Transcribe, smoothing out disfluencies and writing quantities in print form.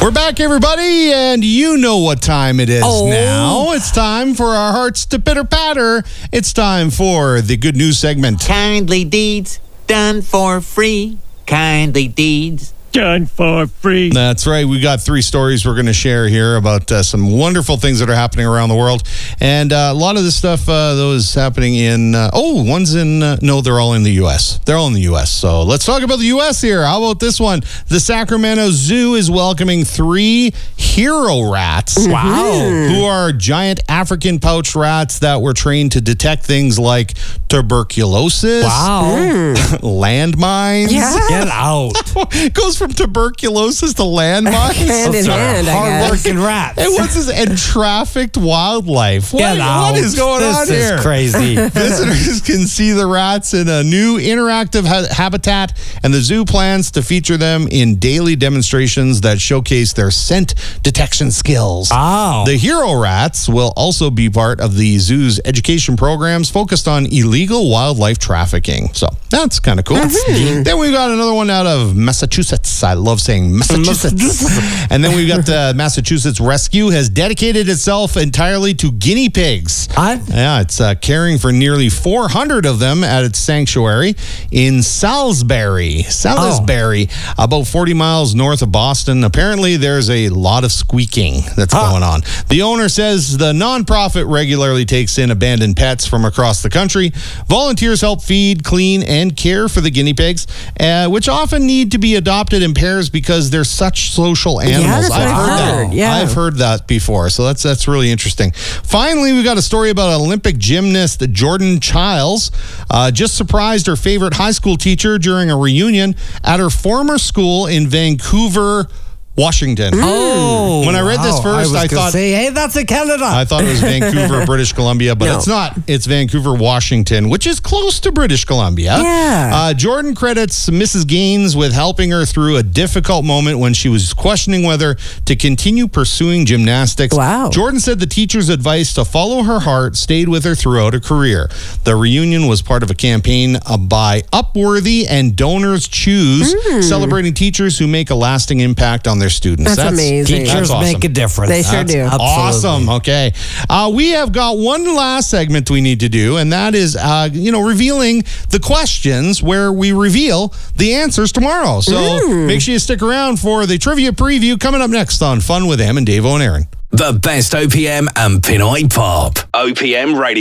We're back, everybody, and you know what time it is now. It's time for our hearts to pitter-patter. It's time for the good news segment. Kindly deeds done for free. Kindly deeds done for free. That's right. We got 3 stories we're going to share here about some wonderful things that are happening around the world. And a lot of this stuff, though, is happening in... one's in... no, they're all in the U.S. They're all in the U.S. So let's talk about the U.S. here. How about this one? The Sacramento Zoo is welcoming 3 hero rats. Wow. Who are giant African pouch rats that were trained to detect things like tuberculosis. Wow. Landmines. Yeah. Get out. It goes from tuberculosis to landmines. Hand in hand, I guess. Hard-working rats. And what's this? And trafficked wildlife. Get out. What is going on here? This is crazy. Visitors can see the rats in a new interactive habitat, and the zoo plans to feature them in daily demonstrations that showcase their scent detection skills. Wow. The hero rats will also be part of the zoo's education programs focused on illegal wildlife trafficking. So that's kind of cool. Then we've got another one out of Massachusetts. I love saying Massachusetts. And then we've got the Massachusetts Rescue has dedicated itself entirely to guinea pigs. Yeah, it's caring for nearly 400 of them at its sanctuary in Salisbury, about 40 miles north of Boston. Apparently, there's a lot of squeaking that's going on. The owner says the nonprofit regularly takes in abandoned pets from across the country. Volunteers help feed, clean, and care for the guinea pigs, which often need to be adopted in pairs because they're such social animals. Yeah, that's what I've heard. Yeah. I've heard that before, so that's really interesting. Finally, we got a story about Olympic gymnast Jordan Childs. Just surprised her favorite high school teacher during a reunion at her former school in Vancouver, Washington. Oh, when I read this first, I thought, hey, that's in Canada. I thought it was Vancouver, British Columbia, but it's not. It's Vancouver, Washington, which is close to British Columbia. Yeah. Jordan credits Mrs. Gaines with helping her through a difficult moment when she was questioning whether to continue pursuing gymnastics. Wow. Jordan said the teacher's advice to follow her heart stayed with her throughout her career. The reunion was part of a campaign by Upworthy and Donors Choose, celebrating teachers who make a lasting impact on their students. That's amazing. Teachers make a difference. They sure do. Absolutely. Awesome. Okay. We have got one last segment we need to do, and that is, revealing the questions where we reveal the answers tomorrow. So make sure you stick around for the trivia preview coming up next on Fun with Em and Dave and Aaron. The best OPM and Pinoy Pop. OPM Radio.